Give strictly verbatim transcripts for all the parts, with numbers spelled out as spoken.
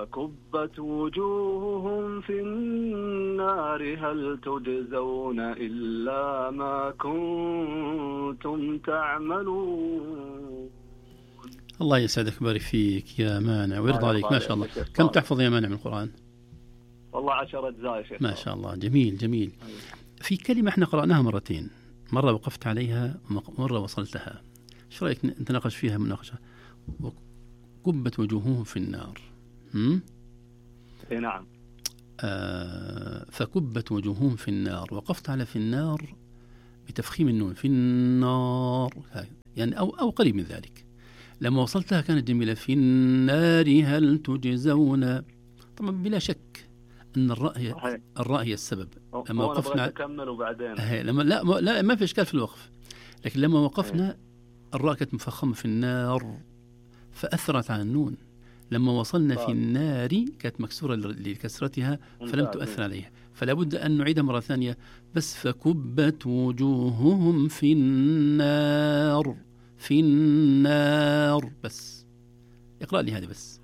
فكبت وجوههم في النار هل تجزون إلا ما كنتم تعملون. الله يسعدك ويبارك فيك يا مانع ويرضى عليك، ما شاء الله. كم تحفظ يا مانع من القرآن؟ والله عشر أجزاء شيخ. ما شاء الله، جميل جميل. في كلمة احنا قرأناها مرتين، مرة وقفت عليها ومرة وصلتها، ايش رأيك نتناقش فيها مناقشة؟ كبت وجوههم في النار. هم؟ اي نعم. آه فكبت وجوههم في النار، وقفت على في النار بتفخيم النون، في النار يعني أو, أو قريب من ذلك. لما وصلتها كانت جميلة، في النار هل تجزون. طبعا بلا شك أن الراء هي, الراء هي السبب. لما وقفنا أكمل وبعدين لما لا ما, لا ما في إشكال في الوقف، لكن لما وقفنا الراء كانت مفخمة في النار فأثرت على النون. لما وصلنا في النار كانت مكسورة لكسرتها فلم تؤثر عليها، فلا بد أن نعيدها مرة ثانية. بس فكبت وجوههم في النار، في النار بس. اقرأ لي هذه بس.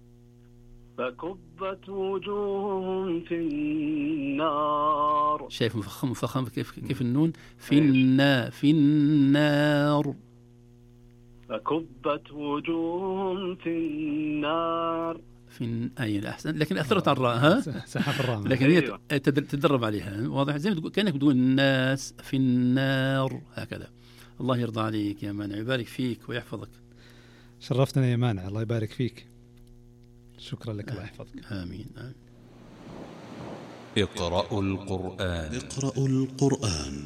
فكبت وجوههم في النار. شايف مفخم مفخم كيف كيف النون في النا في النار. فكبت وجوههم في النار في أي أحسن، لكن أثرت على الراء. ها سحب الراء، لكن هي تدرب عليها. واضح زي ما تقول كأنك بتقول الناس في النار هكذا. الله يرضى عليك يا مانع، يبارك فيك ويحفظك. شرفتنا يا مانع، الله يبارك فيك. شكرا لك، الله يحفظك. آمين, آمين. اقرأوا القرآن. اقرأوا القرآن.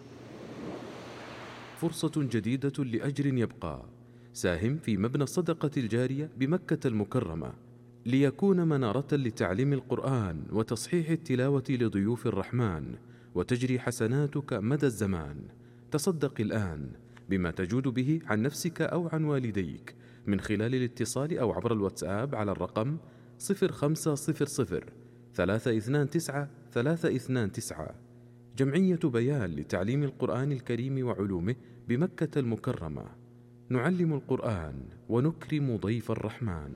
فرصة جديدة لأجر يبقى. ساهم في مبنى الصدقة الجارية بمكة المكرمة ليكون منارة لتعليم القرآن وتصحيح التلاوة لضيوف الرحمن، وتجري حسناتك مدى الزمان. تصدق الآن بما تجود به عن نفسك أو عن والديك من خلال الاتصال أو عبر الواتساب على الرقم صفر خمسة صفر صفر ثلاثة اثنان تسعة ثلاثة اثنان تسعة. جمعية بيان لتعليم القرآن الكريم وعلومه بمكة المكرمة. نعلم القرآن ونكرم ضيف الرحمن.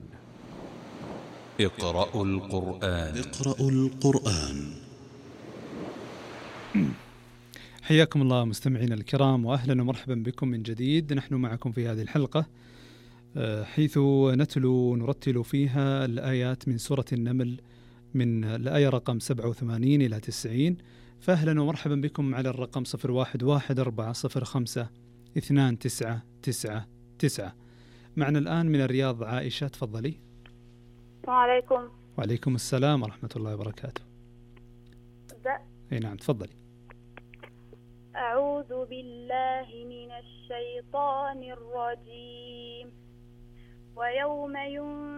اقرأوا القرآن. اقرأوا القرآن. حياكم الله مستمعينا الكرام، وأهلا ومرحبا بكم من جديد. نحن معكم في هذه الحلقة حيث نتلو نرتل فيها الآيات من سورة النمل من الآية رقم سبعة وثمانين إلى تسعين. فأهلا ومرحبا بكم على الرقم صفر واحد واحد أربعة صفر خمسة اثنان تسعة تسعة تسعة. معنا الآن من الرياض عائشة، تفضلي. السلام عليكم. وعليكم السلام ورحمة الله وبركاته. أبدأ. أي نعم تفضلي. أعوذ بالله من الشيطان الرجيم. ويوم ينفخ